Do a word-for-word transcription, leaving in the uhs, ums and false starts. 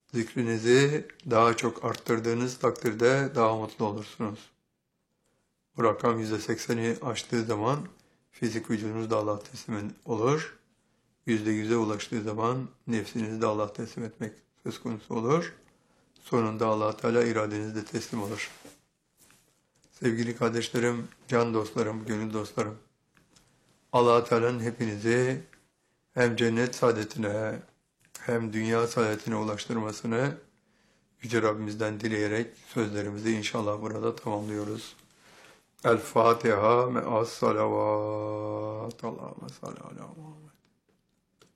Zikrinizi daha çok arttırdığınız takdirde daha mutlu olursunuz. Bu rakam yüzde sekseni aştığı zaman fizik vücudunuz da Allah teslim olur. Yüzde yüze ulaştığı zaman nefsinizi de Allah teslim etmek söz konusu olur. Sonunda Allah Teala iradeniz de teslim olur. Sevgili kardeşlerim, can dostlarım, gönül dostlarım. Allah Teala'nın hepinizi hem cennet saadetine hem dünya saadetine ulaştırmasını Yüce Rabbimizden dileyerek sözlerimizi inşallah burada tamamlıyoruz. El Fatiha me'as salavat. Allahümme salli ala Muhammed.